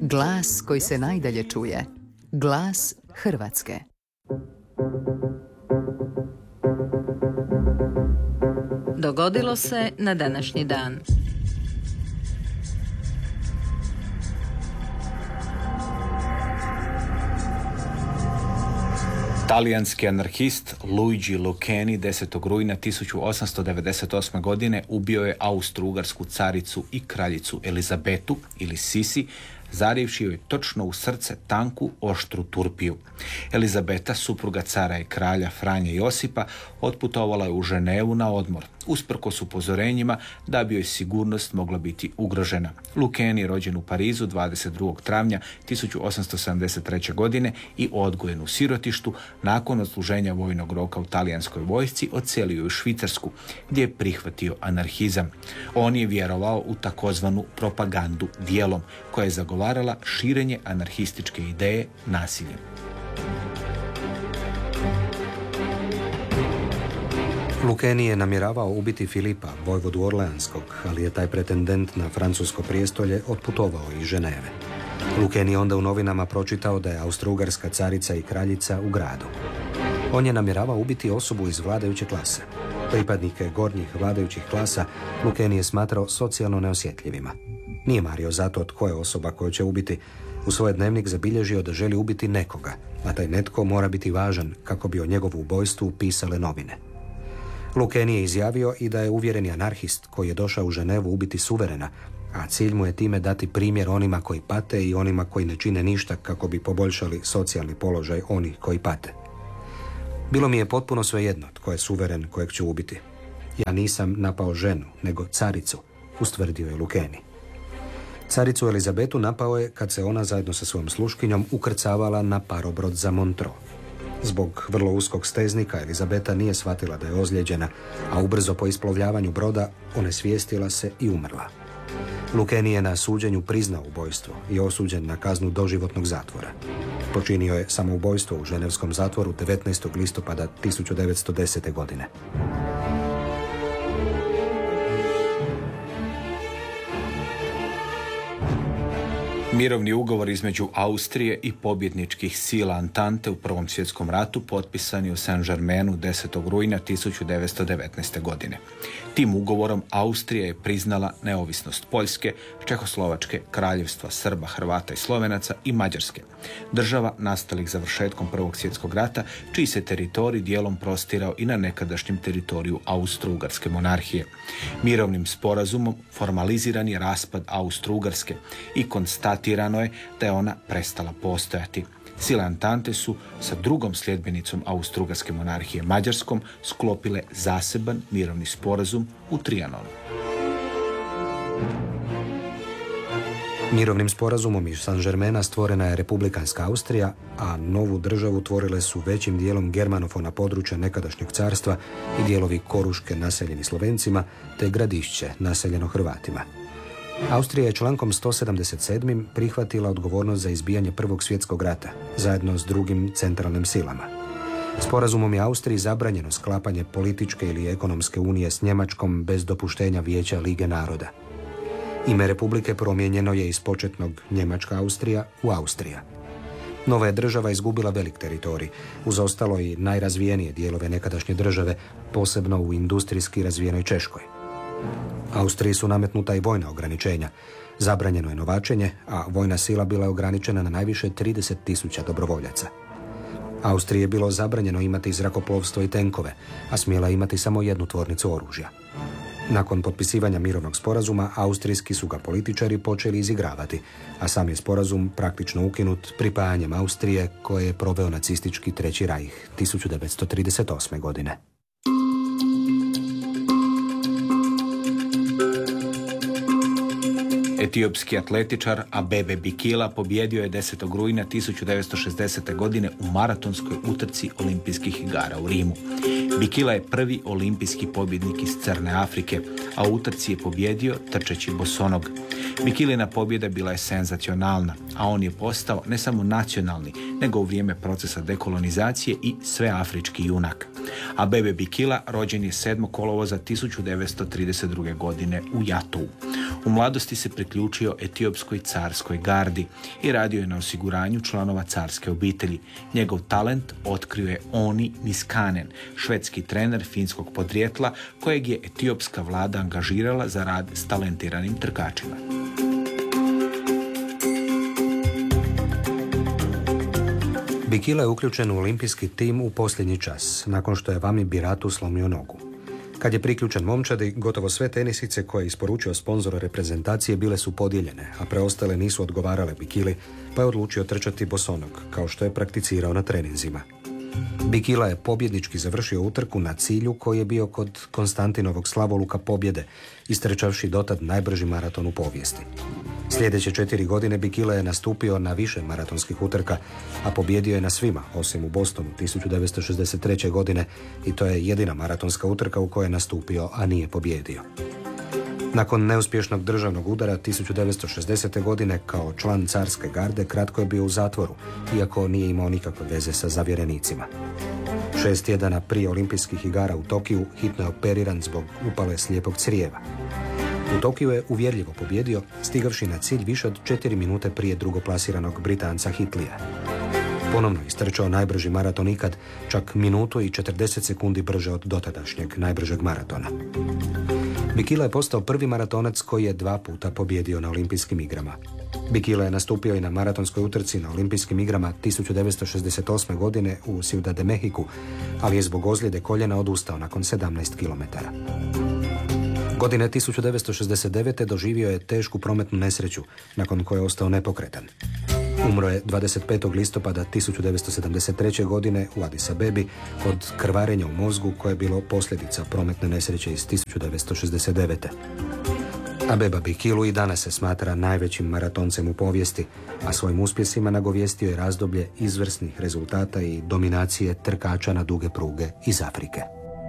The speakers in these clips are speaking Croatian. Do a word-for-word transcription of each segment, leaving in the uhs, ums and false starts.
Glas koji se najdalje čuje. Glas Hrvatske. Dogodilo se na današnji dan. Talijanski anarhist Luigi Lucchini desetog rujna tisuću osamsto devedeset osme. godine ubio je austro-ugarsku caricu i kraljicu Elizabetu ili Sisi, zarivši joj točno u srce tanku, oštru turpiju. Elizabeta, supruga cara i kralja Franje Josipa, otputovala je u Ženevu na odmor, usprkos upozorenjima da bi joj sigurnost mogla biti ugrožena. Lucchini je rođen u Parizu dvadeset drugog travnja tisuću osamsto sedamdeset treće. godine i odgojen u sirotištu. Nakon odsluženja vojnog roka u talijanskoj vojsci odselio je u Švicarsku, gdje je prihvatio anarhizam. On je vjerovao u takozvanu propagandu djelom, koja je zagovarala širenje anarhističke ideje nasiljem. Lucchini je namjeravao ubiti Filipa, vojvodu Orleanskog, ali je taj pretendent na francusko prijestolje otputovao iz Ženeve. Lucchini je onda u novinama pročitao da je austro-ugarska carica i kraljica u gradu. On je namjeravao ubiti osobu iz vladajuće klase. Pripadnike gornjih vladajućih klasa Lucchini je smatrao socijalno neosjetljivima. Nije mario zato tko je osoba koju će ubiti. U svoj dnevnik zabilježio da želi ubiti nekoga, a taj netko mora biti važan kako bi o njegovu ubojstvu pisale novine. Lucchini je izjavio i da je uvjereni anarhist koji je došao u Ženevu ubiti suverena, a cilj mu je time dati primjer onima koji pate i onima koji ne čine ništa kako bi poboljšali socijalni položaj onih koji pate. Bilo mi je potpuno svejedno tko je suveren kojeg ću ubiti. Ja nisam napao ženu, nego caricu, ustvrdio je Lucchini. Caricu Elizabetu napao je kad se ona zajedno sa svojom sluškinjom ukrcavala na parobrod za Montreux. Zbog vrlo uskog steznika Elizabeta nije shvatila da je ozlijeđena, a ubrzo po isplovljavanju broda onesvijestila se i umrla. Lucchini je na suđenju priznao ubojstvo i osuđen na kaznu doživotnog zatvora. Počinio je samoubojstvo u ženevskom zatvoru devetnaestog listopada tisuću devetsto desete. godine. Mirovni ugovor između Austrije i pobjedničkih sila Antante u Prvom svjetskom ratu potpisan je u Saint-Germainu desetog rujna tisuću devetsto devetnaeste. godine. Tim ugovorom Austrija je priznala neovisnost Poljske, Čehoslovačke, Kraljevstva Srba, Hrvata i Slovenaca i Mađarske, država nastalih završetkom Prvog svjetskog rata, čiji se teritorij dijelom prostirao i na nekadašnjem teritoriju Austro-Ugarske monarhije. Mirovnim sporazumom formaliziran je raspad Austro-Ugarske i konstatirano je da je ona prestala postojati. Sile Antante su sa drugom sljedbenicom Austro-Ugarske monarhije Mađarskom sklopile zaseban mirovni sporazum u Trianonu. Mirovnim sporazumom iz Saint-Germaina stvorena je republikanska Austrija, a novu državu tvorile su većim dijelom germanofona područja nekadašnjeg carstva i dijelovi Koruške naseljeni Slovencima, te Gradišće naseljeno Hrvatima. Austrija je člankom sto sedamdeset sedam. prihvatila odgovornost za izbijanje Prvog svjetskog rata, zajedno s drugim centralnim silama. Sporazumom je Austriji zabranjeno sklapanje političke ili ekonomske unije s Njemačkom bez dopuštenja Vijeća Lige naroda. Ime Republike promijenjeno je iz početnog Njemačka Austrija u Austrija. Nova je država izgubila velik teritorij, uz ostalo i najrazvijenije dijelove nekadašnje države, posebno u industrijski razvijenoj Češkoj. Austriji su nametnuta i vojna ograničenja. Zabranjeno je novačenje, a vojna sila bila je ograničena na najviše trideset tisuća dobrovoljaca. Austriji je bilo zabranjeno imati zrakoplovstvo i tenkove, a smjela imati samo jednu tvornicu oružja. Nakon potpisivanja mirovnog sporazuma, austrijski su ga političari počeli izigravati, a sam je sporazum praktično ukinut pripajanjem Austrije koje je proveo nacistički Treći rajh tisuću devetsto trideset osme. godine. Etiopski atletičar Abebe Bikila pobjedio je desetog rujna tisuću devetsto šezdesete. godine u maratonskoj utrci olimpijskih igara u Rimu. Bikila je prvi olimpijski pobjednik iz Crne Afrike, a u utrci je pobjedio trčeći bosonog. Bikilina pobjeda bila je senzacionalna, a on je postao ne samo nacionalni, nego u vrijeme procesa dekolonizacije i sveafrički junak. Abebe Bikila rođen je sedmog kolovoza tisuću devetsto trideset druge. godine u Jatou. U mladosti se priključio etiopskoj carskoj gardi i radio je na osiguranju članova carske obitelji. Njegov talent otkrio je Oni Niskanen, švedski trener finskog podrijetla kojeg je etiopska vlada angažirala za rad s talentiranim trkačima. Bikila je uključen u olimpijski tim u posljednji čas, nakon što je Vami Biratu slomio nogu. Kad je priključen momčadi, gotovo sve tenisice koje je isporučio sponzor reprezentacije bile su podijeljene, a preostale nisu odgovarale Bikili, pa je odlučio trčati bosonog, kao što je prakticirao na treninzima. Bikila je pobjednički završio utrku na cilju koji je bio kod Konstantinovog slavoluka pobjede, istrčavši dotad najbrži maraton u povijesti. Sljedeće četiri godine Bikila je nastupio na više maratonskih utrka, a pobjedio je na svima, osim u Bostonu tisuću devetsto šezdeset treće. godine, i to je jedina maratonska utrka u kojoj je nastupio, a nije pobjedio. Nakon neuspješnog državnog udara tisuću devetsto šezdesete. godine kao član carske garde kratko je bio u zatvoru, iako nije imao nikakve veze sa zavjerenicima. Šest tjedana prije olimpijskih igara u Tokiju hitno je operiran zbog upale slijepog crijeva. U Tokiju je uvjerljivo pobjedio, stigavši na cilj više od četiri minute prije drugoplasiranog Britanca Hitlija. Ponovno istrčao najbrži maraton ikad, čak minutu i četrdeset sekundi brže od dotadašnjeg najbržeg maratona. Bikila je postao prvi maratonac koji je dva puta pobjedio na olimpijskim igrama. Bikila je nastupio i na maratonskoj utrci na olimpijskim igrama tisuću devetsto šezdeset osme. godine u Ciudad de Mexiku, ali je zbog ozljede koljena odustao nakon sedamnaest kilometara. Godine tisuću devetsto šezdeset devete. doživio je tešku prometnu nesreću, nakon koje je ostao nepokretan. Umro je dvadeset petog listopada tisuću devetsto sedamdeset treće. godine u Addis Abebi od krvarenja u mozgu koje je bilo posljedica prometne nesreće iz tisuću devetsto šezdeset devete. Abeba Bikilu i danas se smatra najvećim maratoncem u povijesti, a svojim uspjesima nagovijestio je razdoblje izvrsnih rezultata i dominacije trkača na duge pruge iz Afrike.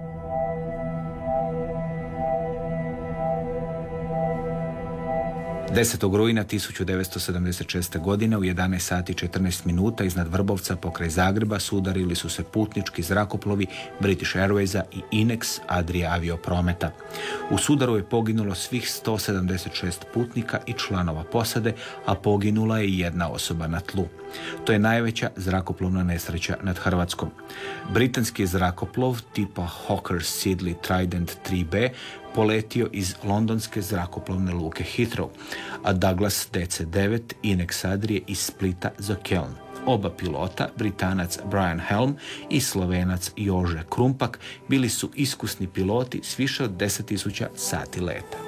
desetog rujna tisuću devetsto sedamdeset šeste. godine u jedanaest sati i četrnaest minuta iznad Vrbovca pokraj Zagreba sudarili su se putnički zrakoplovi British Airwaysa i Inex Adria avioprometa. U sudaru je poginulo svih sto sedamdeset šest putnika i članova posade, a poginula je i jedna osoba na tlu. To je najveća zrakoplovna nesreća nad Hrvatskom. Britanski zrakoplov tipa Hawker Siddeley Trident tri B poletio iz londonske zrakoplovne luke Heathrow, a Douglas D C devet Inex Adrije iz Splita za Köln. Oba pilota, Britanac Brian Helm i Slovenac Jože Krumpak, bili su iskusni piloti s više od deset tisuća sati leta.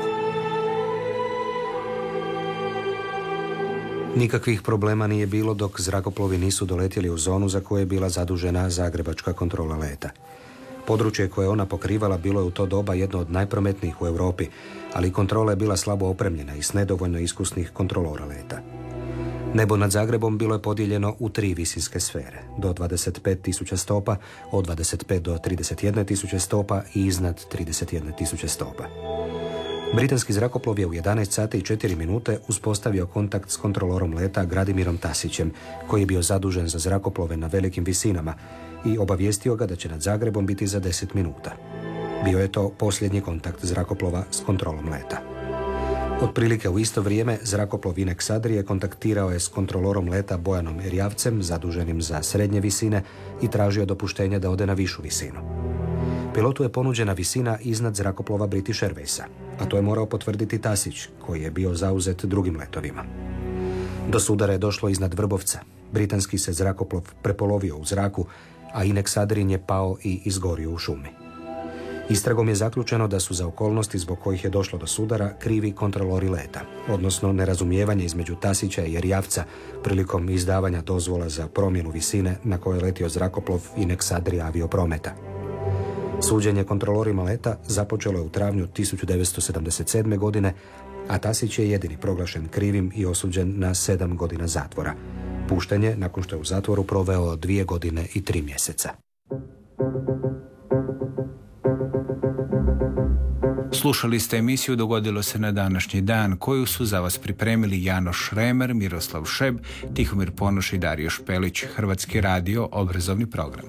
Nikakvih problema nije bilo dok zrakoplovi nisu doletjeli u zonu za koju je bila zadužena zagrebačka kontrola leta. Područje koje ona pokrivala bilo je u to doba jedno od najprometnijih u Europi, ali kontrola je bila slabo opremljena i s nedovoljno iskusnih kontrolora leta. Nebo nad Zagrebom bilo je podijeljeno u tri visinske sfere, do dvadeset pet tisuća stopa, od dvadeset pet do trideset jedne tisuće stopa i iznad trideset jedne tisuće stopa. Britanski zrakoplov je u jedanaest sati i četiri minute uspostavio kontakt s kontrolorom leta Gradimirom Tasićem, koji je bio zadužen za zrakoplove na velikim visinama, i obavijestio ga da će nad Zagrebom biti za deset minuta. Bio je to posljednji kontakt zrakoplova s kontrolom leta. Otprilike u isto vrijeme zrakoplov Inex Adrije kontaktirao je s kontrolorom leta Bojanom Erjavcem, zaduženim za srednje visine, i tražio dopuštenje da ode na višu visinu. Pilotu je ponuđena visina iznad zrakoplova British Airwaysa, a to je morao potvrditi Tasić, koji je bio zauzet drugim letovima. Do sudara je došlo iznad Vrbovca. Britanski se zrakoplov prepolovio u zraku, a Inex Adrije je pao i izgorio u šumi. Istragom je zaključeno da su za okolnosti zbog kojih je došlo do sudara krivi kontrolori leta, odnosno nerazumijevanje između Tasića i Erjavca prilikom izdavanja dozvola za promjenu visine na kojoj je letio zrakoplov Inex Adrije avioprometa. Suđenje kontrolorima leta započelo je u travnju tisuću devetsto sedamdeset sedme. godine, a Tasić je jedini proglašen krivim i osuđen na sedam godina zatvora. Pušten je nakon što je u zatvoru proveo dvije godine i tri mjeseca. Slušali ste emisiju Dogodilo se na današnji dan, koju su za vas pripremili Janoš Šremer, Miroslav Šeb, Tihomir Ponoš i Dario Špelić. Hrvatski radio, obrazovni program.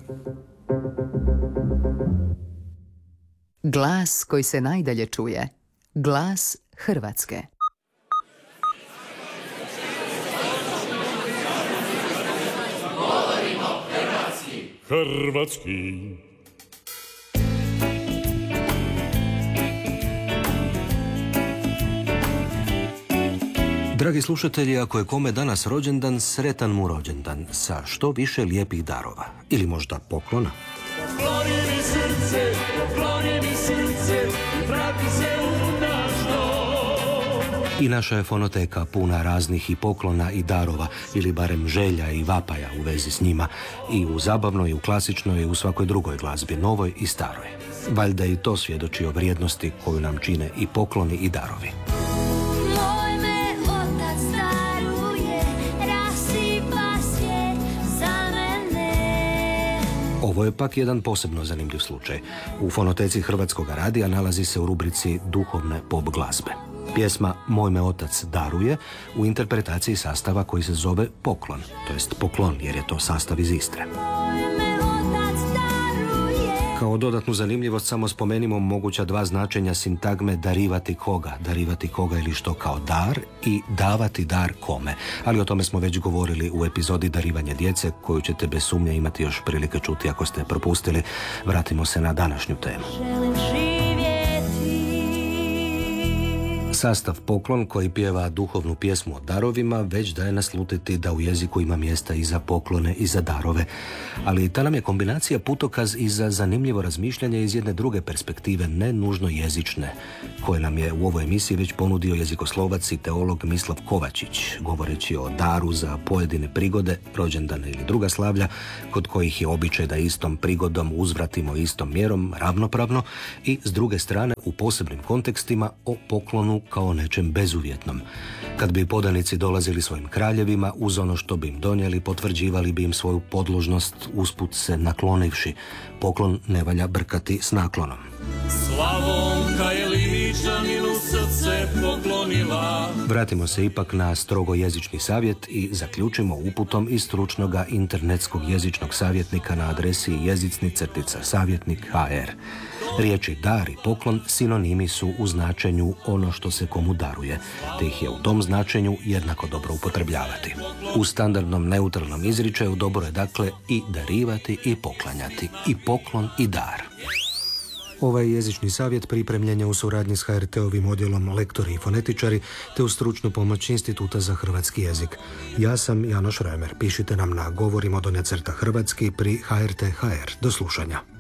Glas koji se najdalje čuje. Glas Hrvatske. Hrvatski. Dragi slušatelji, ako je kome danas rođendan, sretan mu rođendan sa što više lijepih darova ili možda poklona. Pokloni mi srce, pokloni mi srce i vrati se u naš dom. I naša je fonoteka puna raznih i poklona i darova, ili barem želja i vapaja u vezi s njima, i u zabavnoj, i u klasičnoj, i u svakoj drugoj glazbi, novoj i staroj. Valjda i to svjedoči o vrijednosti koju nam čine i pokloni i darovi. Ovo je pak jedan posebno zanimljiv slučaj. U fonoteci Hrvatskog radija nalazi se u rubrici duhovne pop glazbe. Pjesma Moj me otac daruje u interpretaciji sastava koji se zove Poklon, to jest Poklon jer je to sastav iz Istre. Kao dodatnu zanimljivost samo spomenimo moguća dva značenja sintagme darivati koga, darivati koga ili što kao dar i davati dar kome. Ali o tome smo već govorili u epizodi Darivanje djece, koju ćete bez sumnje imati još prilike čuti ako ste propustili. Vratimo se na današnju temu. Sastav Poklon, koji pjeva duhovnu pjesmu o darovima, već daje naslutiti da u jeziku ima mjesta i za poklone i za darove. Ali ta nam je kombinacija putokaz i za zanimljivo razmišljanje iz jedne druge perspektive, ne nužno jezične, koje nam je u ovoj emisiji već ponudio jezikoslovac i teolog Mislav Kovačić, govoreći o daru za pojedine prigode, rođendane ili druga slavlja, kod kojih je običaj da istom prigodom uzvratimo istom mjerom, ravnopravno, i s druge strane u posebnim kontekstima o poklonu kao nečem bezuvjetnom. Kad bi podanici dolazili svojim kraljevima, uz ono što bi im donijeli, potvrđivali bi im svoju podložnost, usput se naklonivši. Poklon ne valja brkati s naklonom. Slavonka je Ličaninu srce poklonila. Vratimo se ipak na strogo jezični savjet i zaključimo uputom iz stručnoga internetskog jezičnog savjetnika na adresi jezicni crtica savjetnik ha er. Riječi dar i poklon sinonimi su u značenju ono što se komu daruje, te ih je u tom značenju jednako dobro upotrebljavati. U standardnom neutralnom izričaju dobro je dakle i darivati i poklanjati, i poklon i dar. Ovaj jezični savjet pripremljen je u suradnji s ha er te-ovim odjelom Lektori i fonetičari te uz stručnu pomoć Instituta za hrvatski jezik. Ja sam Janoš Šremer. Pišite nam na govorimo donja crta hrvatski pri ha er te tačka ha er. Do slušanja.